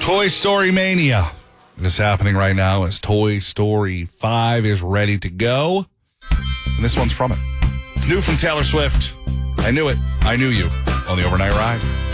Toy Story Mania. It is happening right now as Toy Story 5 is ready to go. And this one's from it. It's new from Taylor Swift. I knew it. I knew you on the Overnight Ride.